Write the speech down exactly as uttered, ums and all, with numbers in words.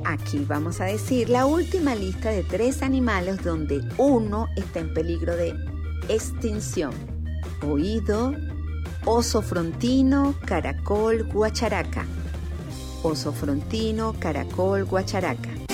Aquí vamos a decir la última lista de tres animales donde uno está en peligro de extinción. Oído, oso frontino, caracol, guacharaca. Oso frontino, caracol, guacharaca.